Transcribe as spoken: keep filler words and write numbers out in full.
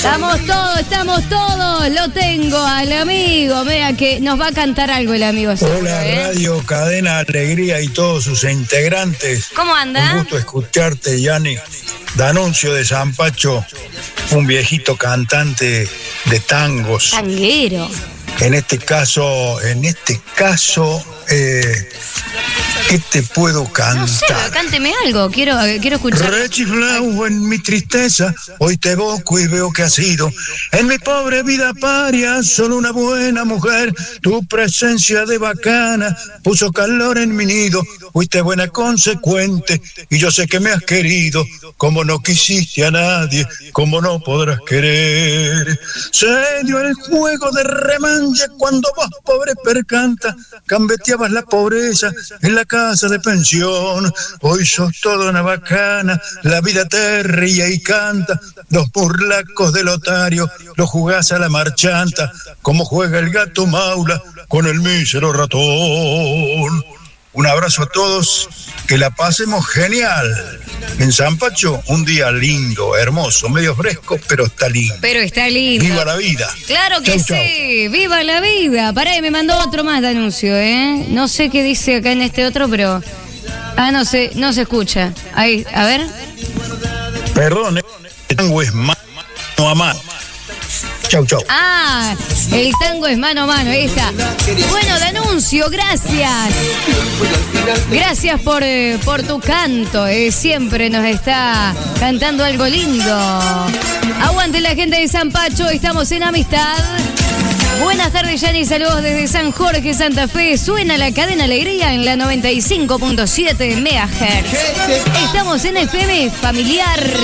Estamos todos, estamos todos. Lo tengo al amigo. Vea que nos va a cantar algo el amigo. Seguro, Hola, ¿eh? Radio Cadena Alegría y todos sus integrantes. ¿Cómo anda? Un gusto escucharte, Yanni. D'Annunzio de San Pacho, un viejito cantante de tangos. Tanguero. En este caso, en este caso, eh, ¿qué te puedo cantar? No sé, cánteme algo. Quiero, quiero escuchar. Rechiflao en mi tristeza, hoy te evoco y veo que has sido en mi pobre vida paria, solo una buena mujer. Tu presencia de bacana puso calor en mi nido, fuiste buena consecuente y yo sé que me has querido, como no quisiste a nadie, como no podrás querer. Se dio el juego de remanche cuando vos, pobre percanta, gambeteabas la pobreza en la casa de pensión. Hoy sos toda una bacana, la vida te ríe y canta. Los burlacos del otario los jugás a la marchanta, como juega el gato maula con el mísero ratón. Un abrazo a todos, que la pasemos genial. En San Pacho, un día lindo, hermoso, medio fresco, pero está lindo. Pero está lindo. ¡Viva la vida! Claro que Chau, sí, ¡viva la vida! Pará, me mandó otro más de anuncio, ¿eh? No sé qué dice acá en este otro, pero... Ah, no sé, no se escucha. Ahí, a ver. Perdón, el tango es mano a mano. Chau, chau. Ah, el tango es mano a mano, ahí está. Bueno, de anuncio, gracias. Gracias por, eh, por tu canto, eh. Siempre nos está cantando algo lindo. Aguante la gente de San Pacho, estamos en amistad. Buenas tardes, Yanni, saludos desde San Jorge, Santa Fe. Suena la cadena Alegría en la noventa y cinco punto siete megahertz. Estamos en F M familiar.